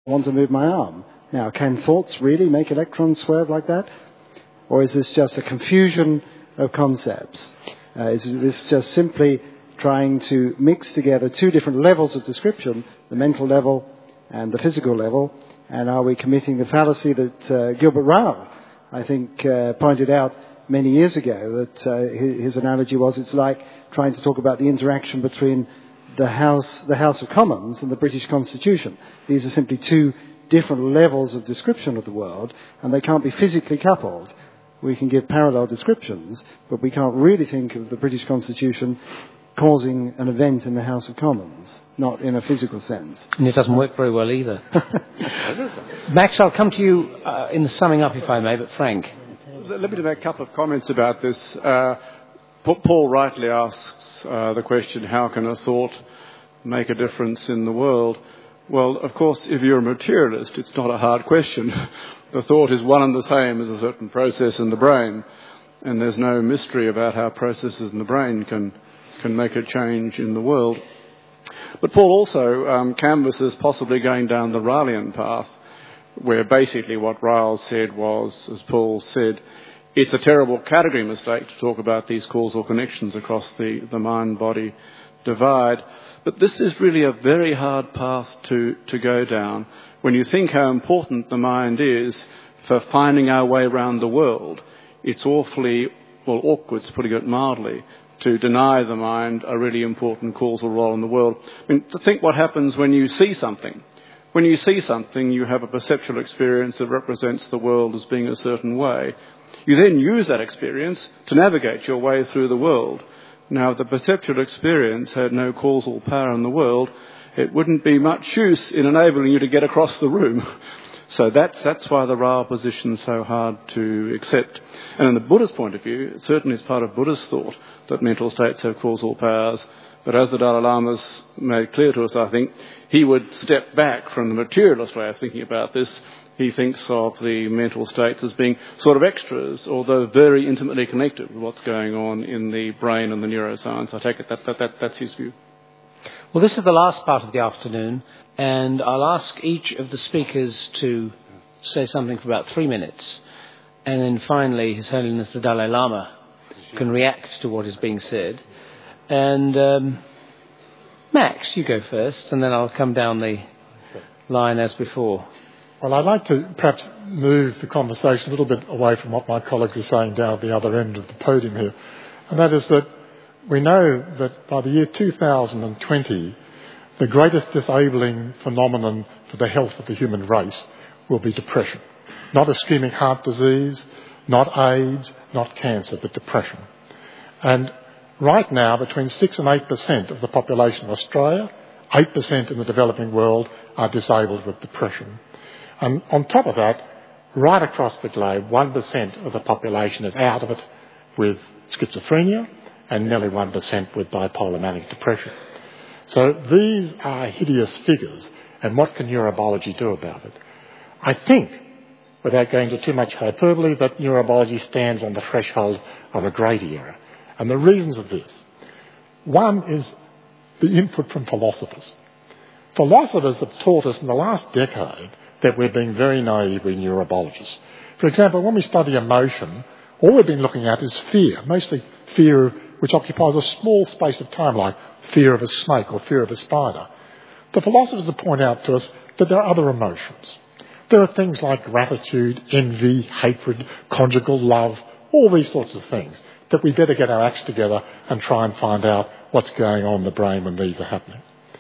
want to move my arm. Now, can thoughts really make electrons swerve like that? Or is this just a confusion of concepts? Is this just simply trying to mix together two different levels of description, the mental level and the physical level? And are we committing the fallacy that Gilbert Ryle, I think, pointed out many years ago, that his analogy was it's like trying to talk about the interaction between the House of Commons and the British Constitution. These are simply two different levels of description of the world, and they can't be physically coupled. We can give parallel descriptions, but we can't really think of the British Constitution causing an event in the House of Commons, not in a physical sense. And it doesn't work very well either. Max, I'll come to you in the summing up, if I may, but Frank. Let me make a couple of comments about this. Paul rightly asks the question, how can a thought make a difference in the world? Well, of course, if you're a materialist, it's not a hard question. The thought is one and the same as a certain process in the brain, and there's no mystery about how processes in the brain can make a change in the world. But Paul also canvasses possibly going down the Rylean path, where basically what Ryle said was, as Paul said, it's a terrible category mistake to talk about these causal connections across the mind-body divide. But this is really a very hard path to go down. When you think how important the mind is for finding our way around the world, it's awfully, awkward, putting it mildly, to deny the mind a really important causal role in the world. I mean, to think what happens when you see something. When you see something, you have a perceptual experience that represents the world as being a certain way. You then use that experience to navigate your way through the world. Now, if the perceptual experience had no causal power in the world, it wouldn't be much use in enabling you to get across the room. So that's why the Ryle position is so hard to accept. And in the Buddhist point of view, it certainly is part of Buddhist thought that mental states have causal powers. But as the Dalai Lama's made clear to us, I think, he would step back from the materialist way of thinking about this. He thinks of the mental states as being sort of extras, although very intimately connected with what's going on in the brain and the neuroscience. I take it that's his view. Well, this is the last part of the afternoon, and I'll ask each of the speakers to say something for about 3 minutes, and then finally His Holiness the Dalai Lama can react to what is being said. And Max, you go first, and then I'll come down the line as before. Well, I'd like to perhaps move the conversation a little bit away from what my colleagues are saying down at the other end of the podium here. And that is that we know that by the year 2020, the greatest disabling phenomenon for the health of the human race will be depression. Not ischemic heart disease, not AIDS, not cancer, but depression. And right now, between 6 and 8% of the population of Australia, 8% in the developing world are disabled with depression. And on top of that, right across the globe, 1% of the population is out of it with schizophrenia and nearly 1% with bipolar manic depression. So these are hideous figures, and what can neurobiology do about it? I think, without going into too much hyperbole, that neurobiology stands on the threshold of a great era. And the reasons of this. One is the input from philosophers. Philosophers have taught us in the last decade that we're being very naive with neurobiologists. For example, when we study emotion, all we've been looking at is fear, mostly fear which occupies a small space of time, like fear of a snake or fear of a spider. The philosophers have pointed out to us that there are other emotions. There are things like gratitude, envy, hatred, conjugal love, all these sorts of things that we better get our acts together and try and find out what's going on in the brain when these are happening.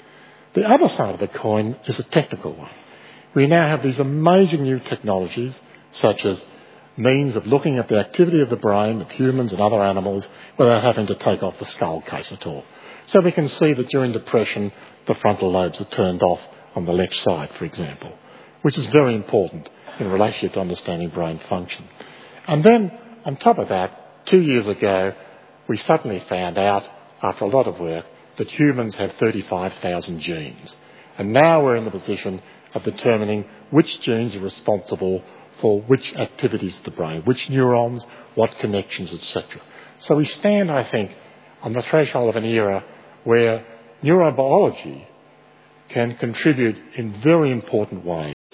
The other side of the coin is a technical one. We now have these amazing new technologies, such as means of looking at the activity of the brain of humans and other animals without having to take off the skull case at all. So we can see that during depression, the frontal lobes are turned off on the left side, for example, which is very important in relationship to understanding brain function. And then, on top of that, 2 years ago, we suddenly found out, after a lot of work, that humans have 35,000 genes. And now we're in the position of determining which genes are responsible for which activities of the brain, which neurons, what connections, etc. So we stand, I think, on the threshold of an era where neurobiology can contribute in very important ways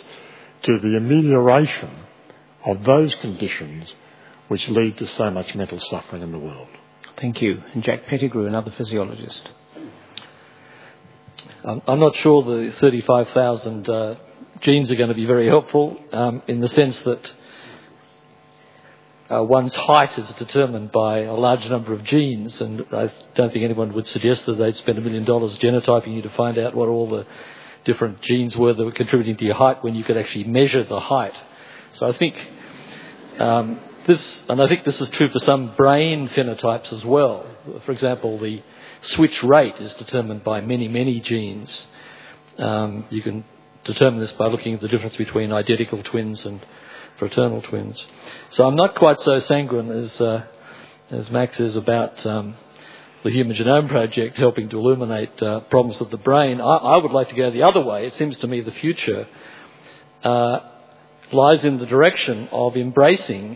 to the amelioration of those conditions which lead to so much mental suffering in the world. Thank you. And Jack Pettigrew, another physiologist. I'm not sure the 35,000 genes are going to be very helpful in the sense that one's height is determined by a large number of genes, and I don't think anyone would suggest that they'd spend $1 million genotyping you to find out what all the different genes were that were contributing to your height when you could actually measure the height. So I think this is true for some brain phenotypes as well. For example, the switch rate is determined by many, many genes. You can determine this by looking at the difference between identical twins and fraternal twins. So I'm not quite so sanguine as Max is about the Human Genome Project helping to illuminate problems of the brain. I would like to go the other way. It seems to me the future lies in the direction of embracing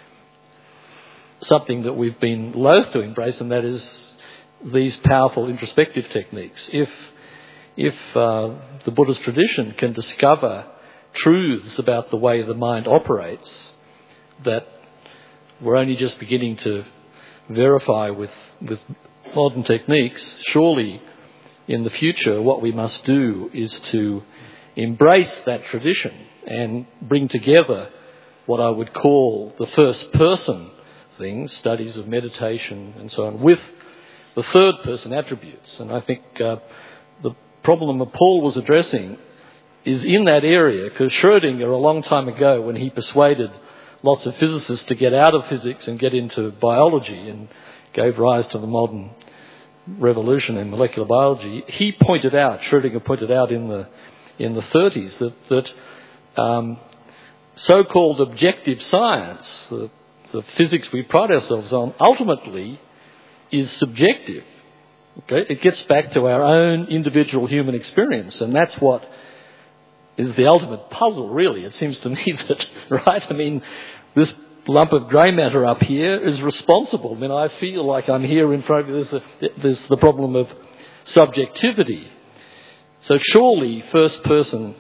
something that we've been loath to embrace, and that is these powerful introspective techniques. If the Buddhist tradition can discover truths about the way the mind operates that we're only just beginning to verify with modern techniques, surely in the future what we must do is to embrace that tradition and bring together what I would call the first person things, studies of meditation and so on, with the third person attributes. And I think the problem that Paul was addressing is in that area, because Schrödinger, a long time ago, when he persuaded lots of physicists to get out of physics and get into biology and gave rise to the modern revolution in molecular biology, Schrödinger pointed out in the 30s that so-called objective science, the physics we pride ourselves on, ultimately is subjective. Okay? It gets back to our own individual human experience, and that's what is the ultimate puzzle, really. It seems to me that, right? I mean, this lump of grey matter up here is responsible. I mean, I feel like I'm here in front of you. There's the problem of subjectivity. So surely first person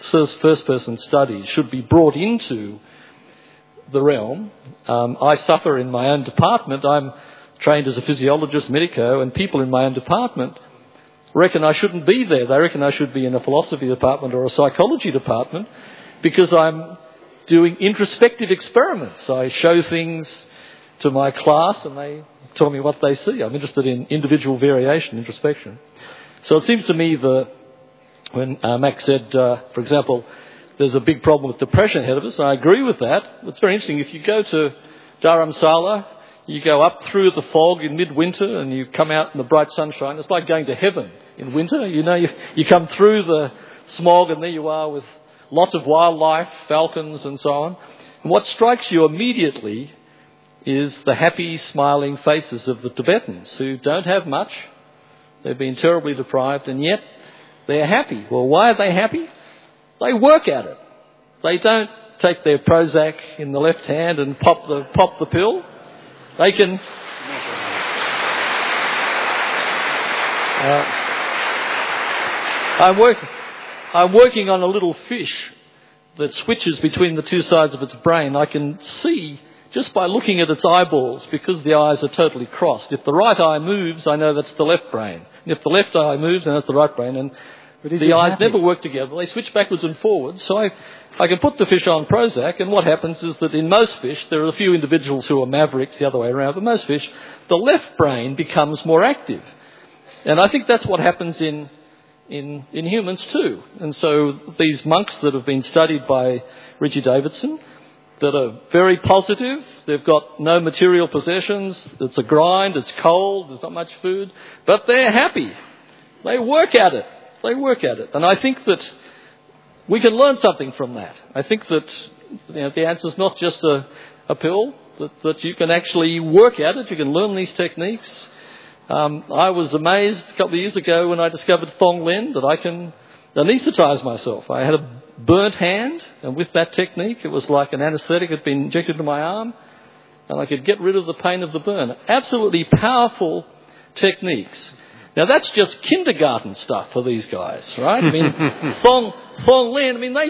studies should be brought into the realm. I suffer in my own department. I'm trained as a physiologist, medico, and people in my own department reckon I shouldn't be there. They reckon I should be in a philosophy department or a psychology department because I'm doing introspective experiments. I show things to my class and they tell me what they see. I'm interested in individual variation, introspection. So it seems to me that when Max said, for example, there's a big problem with depression ahead of us, and I agree with that. It's very interesting. If you go to Dharamsala, you go up through the fog in midwinter and you come out in the bright sunshine. It's like going to heaven in winter. You know, you come through the smog and there you are with lots of wildlife, falcons and so on. And what strikes you immediately is the happy, smiling faces of the Tibetans who don't have much. They've been terribly deprived and yet they're happy. Well, why are they happy? They work at it. They don't take their Prozac in the left hand and pop the pill. They can... I'm working on a little fish that switches between the two sides of its brain. I can see just by looking at its eyeballs, because the eyes are totally crossed. If the right eye moves, I know that's the left brain. And if the left eye moves, then that's the right brain. And the eyes never work together. They switch backwards and forwards. So I can put the fish on Prozac, and what happens is that in most fish, there are a few individuals who are mavericks the other way around, but most fish, the left brain becomes more active. And I think that's what happens in humans too. And so these monks that have been studied by Richie Davidson, that are very positive, they've got no material possessions, it's a grind, it's cold, there's not much food, but they're happy. They work at it. And I think that we can learn something from that. I think that the answer is not just a pill, that you can actually work at it, you can learn these techniques. I was amazed a couple of years ago when I discovered Thong Lin that I can anaesthetize myself. I had a burnt hand, and with that technique, it was like an anaesthetic had been injected into my arm, and I could get rid of the pain of the burn. Absolutely powerful techniques. Now, that's just kindergarten stuff for these guys, right? I mean, Thong Lin, they just do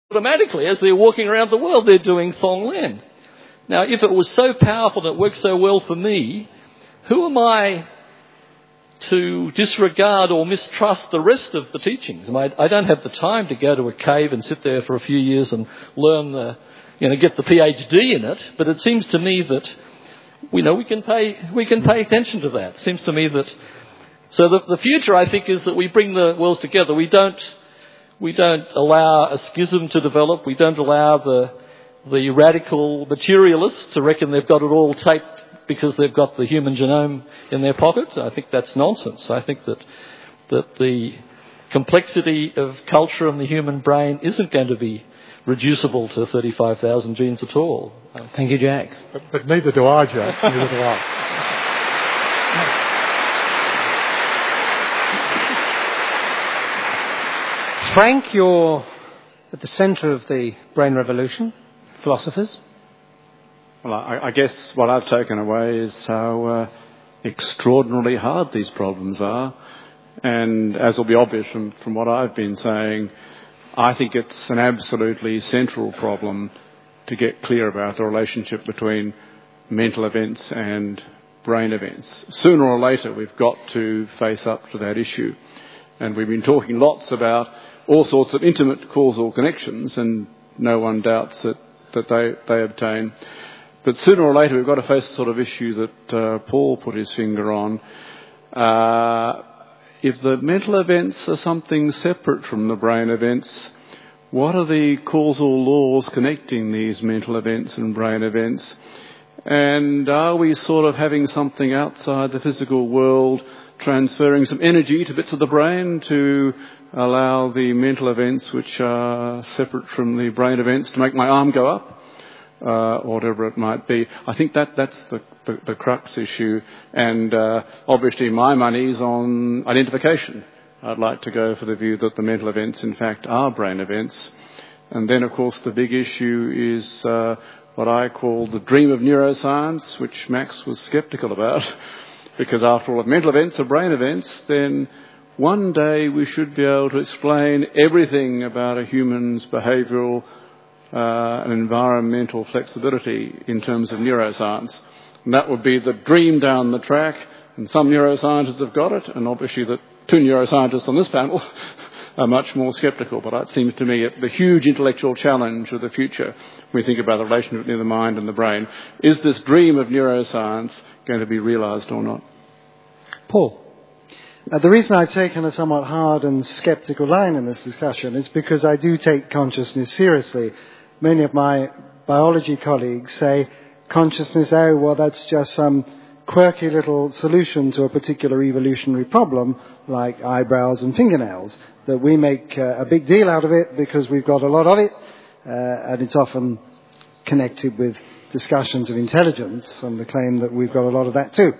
automatically, as they're walking around the world, they're doing Tonglen. Now, if it was so powerful and it worked so well for me, who am I to disregard or mistrust the rest of the teachings? I don't have the time to go to a cave and sit there for a few years and learn get the PhD in it. But it seems to me that, we can pay attention to that. It seems to me that, so the future, I think, is that we bring the worlds together. We don't allow a schism to develop. We don't allow the radical materialists to reckon they've got it all taped because they've got the human genome in their pocket. I think that's nonsense. I think that the complexity of culture and the human brain isn't going to be reducible to 35,000 genes at all. Thank you, Jack. But neither do I, Jack. Neither do I. Frank, you're at the centre of the brain revolution, philosophers. Well, I guess what I've taken away is how extraordinarily hard these problems are. And as will be obvious from what I've been saying, I think it's an absolutely central problem to get clear about the relationship between mental events and brain events. Sooner or later, we've got to face up to that issue. And we've been talking lots about all sorts of intimate causal connections, and no one doubts that they obtain. But sooner or later, we've got to face the sort of issue that Paul put his finger on. If the mental events are something separate from the brain events, what are the causal laws connecting these mental events and brain events? And are we sort of having something outside the physical world transferring some energy to bits of the brain to allow the mental events which are separate from the brain events to make my arm go up? Or whatever it might be. I think that's the crux issue, and obviously my money's on identification. I'd like to go for the view that the mental events in fact are brain events. And then of course the big issue is what I call the dream of neuroscience, which Max was sceptical about, because after all, if mental events are brain events, then one day we should be able to explain everything about a human's behavioural and environmental flexibility in terms of neuroscience. And that would be the dream down the track, and some neuroscientists have got it, and obviously the two neuroscientists on this panel are much more sceptical. But it seems to me the huge intellectual challenge of the future, when we think about the relationship between the mind and the brain, is this dream of neuroscience going to be realised or not? Paul? The reason I've taken a somewhat hard and sceptical line in this discussion is because I do take consciousness seriously. Many of my biology colleagues say consciousness, that's just some quirky little solution to a particular evolutionary problem, like eyebrows and fingernails, that we make a big deal out of it because we've got a lot of it, and it's often connected with discussions of intelligence and the claim that we've got a lot of that too.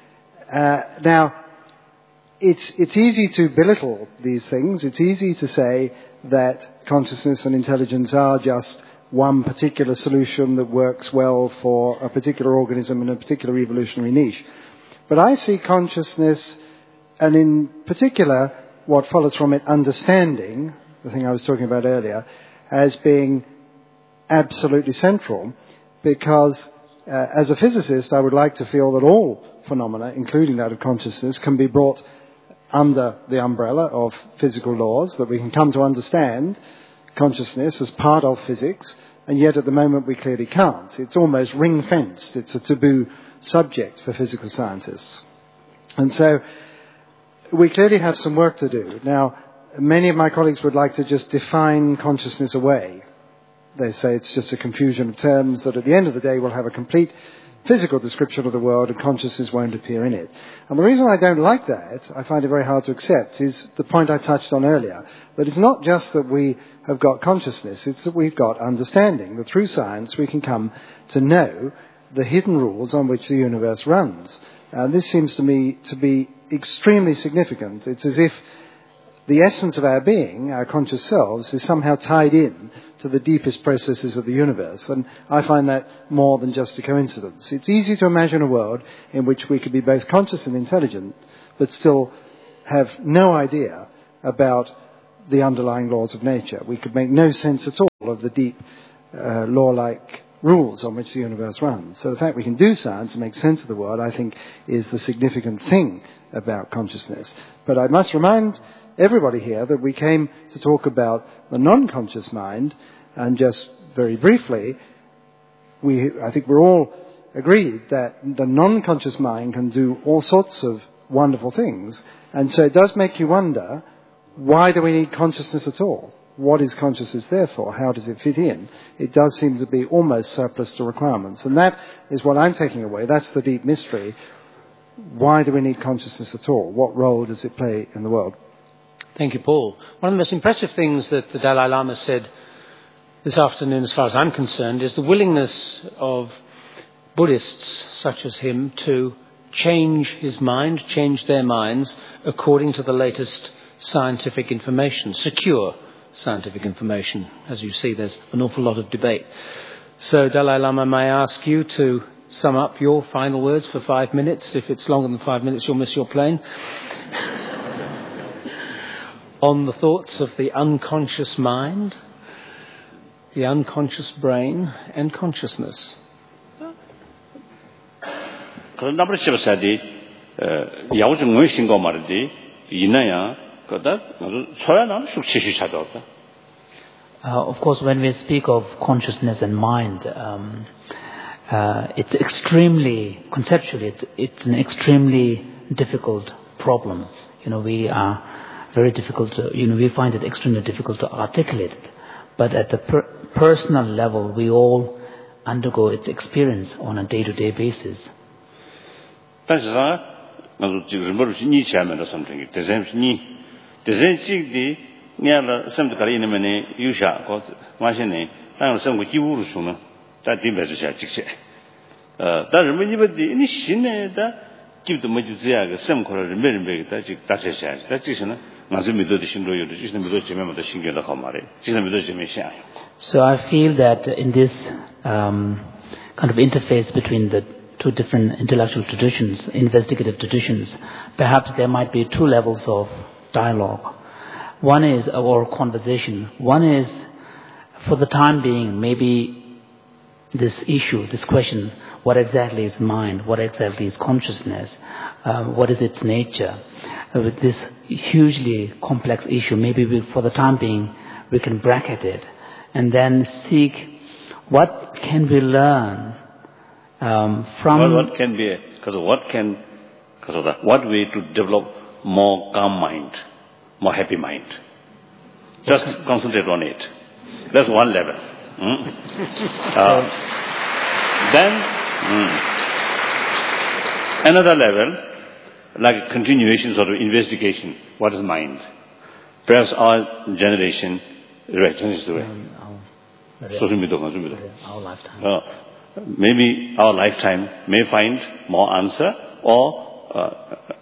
Now, it's easy to belittle these things. It's easy to say that consciousness and intelligence are just one particular solution that works well for a particular organism in a particular evolutionary niche. But I see consciousness, and in particular what follows from it, understanding, the thing I was talking about earlier, as being absolutely central, because as a physicist I would like to feel that all phenomena, including that of consciousness, can be brought under the umbrella of physical laws, that we can come to understand consciousness as part of physics, and yet at the moment we clearly can't. It's almost ring-fenced. It's a taboo subject for physical scientists. And so we clearly have some work to do. Now, many of my colleagues would like to just define consciousness away. They say it's just a confusion of terms, that at the end of the day we'll have a complete physical description of the world and consciousness won't appear in it. And the reason I don't like that, I find it very hard to accept, is the point I touched on earlier, that it's not just that we have got consciousness, it's that we've got understanding, that through science we can come to know the hidden rules on which the universe runs. And this seems to me to be extremely significant. It's as if the essence of our being, our conscious selves, is somehow tied in to the deepest processes of the universe. And I find that more than just a coincidence. It's easy to imagine a world in which we could be both conscious and intelligent, but still have no idea about the underlying laws of nature. We could make no sense at all of the deep law-like rules on which the universe runs. So the fact we can do science and make sense of the world, I think, is the significant thing about consciousness. But I must remind everybody here that we came to talk about the non-conscious mind, and just very briefly, I think we're all agreed that the non-conscious mind can do all sorts of wonderful things. And so it does make you wonder, why do we need consciousness at all? What is consciousness there for? How does it fit in? It does seem to be almost surplus to requirements. And that is what I'm taking away. That's the deep mystery. Why do we need consciousness at all? What role does it play in the world? Thank you, Paul. One of the most impressive things that the Dalai Lama said this afternoon, as far as I'm concerned, is the willingness of Buddhists such as him to change his mind, change their minds according to the latest scientific information, secure scientific information. As you see, there's an awful lot of debate. So, Dalai Lama, may I ask you to sum up your final words for 5 minutes? If it's longer than 5 minutes, you'll miss your plane. On the thoughts of the unconscious mind, the unconscious brain, and consciousness. 그런다 버리셔서디 야우증의 신고 말이지 이나야 그다 소야는 숙취시 찾아왔다. Of course, when we speak of consciousness and mind, it's extremely conceptually. It's an extremely difficult problem. We are very difficult. We find it extremely difficult to articulate it. But at the personal level, we all undergo its experience on a day-to-day basis. 但是呢，我就是不是你前面的什么东西，但是你这的，你了什么可以那么呢？有啥个完全呢？但是生活几乎是说呢，在地面之下这些，但是你不的，你心呢的，就这么就这样个什么可能人没的，就大这些，但这些呢，俺是没多的心都有的，就是没多前面没多心觉得好嘛的，就是没多前面想。 So I feel that in this kind of interface between the two different intellectual traditions, investigative traditions, perhaps there might be two levels of dialogue. One is, or conversation. One is, for the time being, maybe this issue, this question, what exactly is mind? What exactly is consciousness? What is its nature? With this hugely complex issue, maybe for the time being, we can bracket it and then seek what can we learn from... What can be, because of that, what way to develop more calm mind, more happy mind. Just concentrate on it. That's one level. Then, another level, like a continuation sort of investigation. What is mind? Perhaps our generation, right, our lifetime. Maybe our lifetime may find more answer, or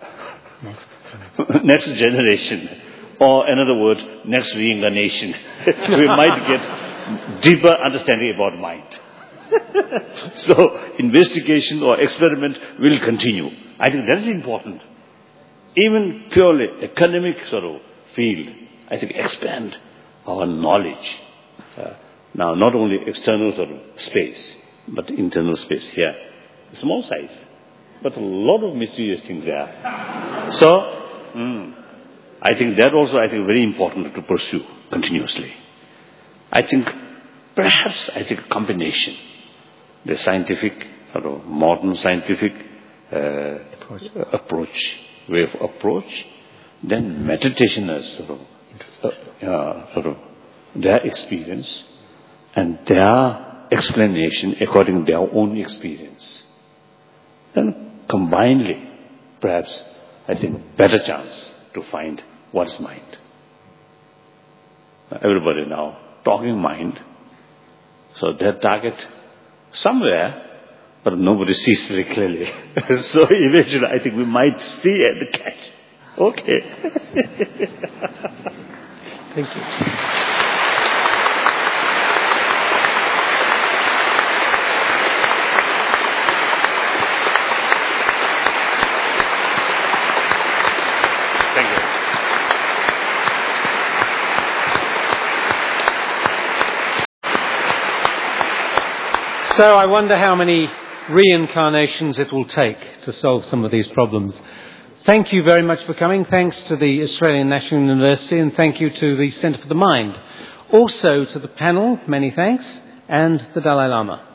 next generation, or in other words, next reincarnation. We might get deeper understanding about mind. So, investigation or experiment will continue. I think that is important. Even purely academic sort of field, I think expand our knowledge. Now, not only external sort of space, but internal space here. Small size, but a lot of mysterious things there. So, I think that also, very important to pursue continuously. I think, perhaps, a combination. The scientific, sort of modern scientific approach, way of approach, then meditation as sort of their experience and their explanation according to their own experience. Then combinedly, perhaps, better chance to find what is mind. Everybody now talking mind, so their target somewhere, but nobody sees very clearly. So eventually, we might see at the catch. Okay. Thank you. So I wonder how many reincarnations it will take to solve some of these problems. Thank you very much for coming. Thanks to the Australian National University, and thank you to the Centre for the Mind. Also to the panel, many thanks, and the Dalai Lama.